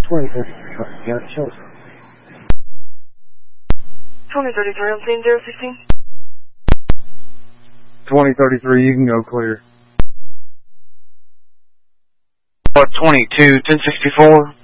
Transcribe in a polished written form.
2033, yeah, show us. 2033, I'm seeing 016. 2033, you can go clear. 22, 1064.